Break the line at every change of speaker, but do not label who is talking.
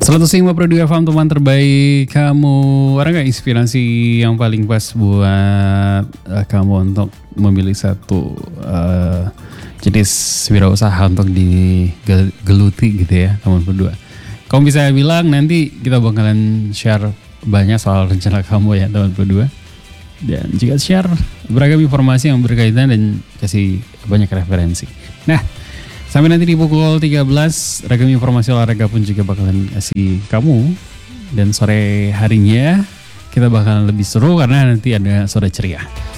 105.2 FM, teman terbaik kamu. Ada gak inspirasi yang paling pas buat kamu untuk memilih satu jenis wirausaha untuk digeluti gitu ya, teman berdua? Kamu bisa bilang, nanti kita bakalan share banyak soal rencana kamu ya, teman berdua. Dan juga share beragam informasi yang berkaitan dan kasih banyak referensi. Nah, sampai nanti di pukul 13, ragam informasi olahraga pun juga bakalan kasih kamu. Dan sore harinya kita bakalan lebih seru karena nanti ada sore ceria.